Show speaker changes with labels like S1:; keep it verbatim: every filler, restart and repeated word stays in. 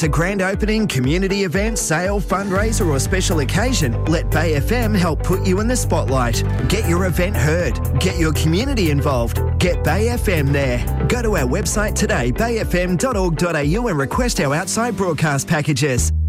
S1: A grand opening, community event, sale, fundraiser or special occasion, let Bay F M help put you in the spotlight. Get your event heard. Get your community involved. Get Bay F M there. Go to our website today, bay f m dot org dot a u and request our outside broadcast packages.